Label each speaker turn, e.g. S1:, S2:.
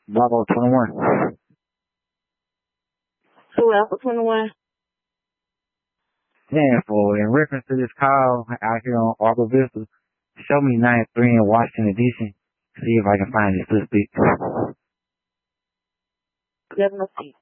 S1: Bravo 21.
S2: Who else? 21?
S1: Yeah, for in reference to this call out here on Argo Vista, show me 93 in Washington, D.C. See if I can find this suspect.
S2: Let me see.